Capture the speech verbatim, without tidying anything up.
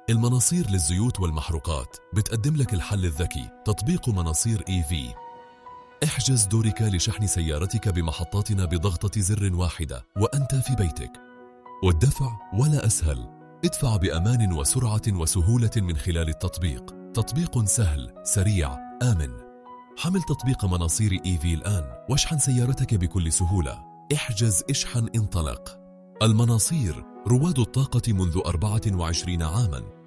المناصير للزيوت والمحروقات بتقدم لك الحل الذكي، تطبيق مناصير إي في. احجز دورك لشحن سيارتك بمحطاتنا بضغطة زر واحدة وأنت في بيتك. والدفع ولا أسهل، ادفع بأمان وسرعة وسهولة من خلال التطبيق. تطبيق سهل، سريع، آمن. حمل تطبيق مناصير إي في الآن واشحن سيارتك بكل سهولة. احجز، اشحن، انطلق. المناصير رواد الطاقة منذ أربعة وعشرين عاماً.